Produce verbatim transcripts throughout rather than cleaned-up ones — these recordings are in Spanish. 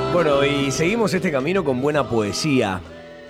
Bueno, y seguimos este camino con buena poesía.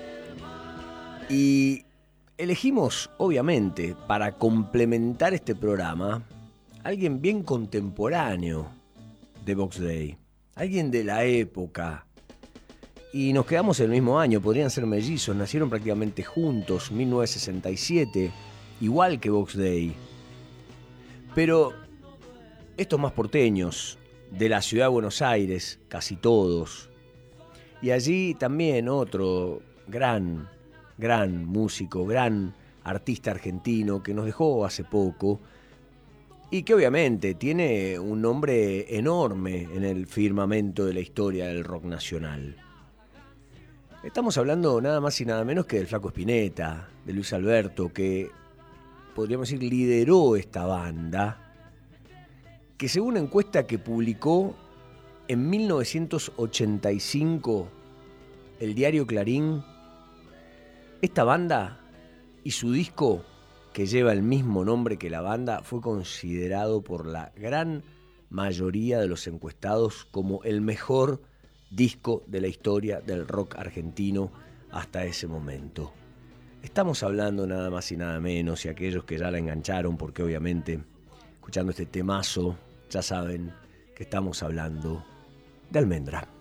Y elegimos, obviamente, para complementar este programa, alguien bien contemporáneo de Box Day. Alguien de la época. Y nos quedamos el mismo año, podrían ser mellizos, nacieron prácticamente juntos, mil novecientos sesenta y siete, igual que Box Day. Pero estos más porteños, de la ciudad de Buenos Aires, casi todos. Y allí también otro gran, gran músico, gran artista argentino que nos dejó hace poco y que obviamente tiene un nombre enorme en el firmamento de la historia del rock nacional. Estamos hablando nada más y nada menos que del Flaco Spinetta, de Luis Alberto, que podríamos decir lideró esta banda, que según una encuesta que publicó en mil novecientos ochenta y cinco el diario Clarín, esta banda y su disco, que lleva el mismo nombre que la banda, fue considerado por la gran mayoría de los encuestados como el mejor disco de la historia del rock argentino hasta ese momento. Estamos hablando nada más y nada menos, y aquellos que ya la engancharon, porque obviamente, escuchando este temazo, ya saben que estamos hablando de Almendra.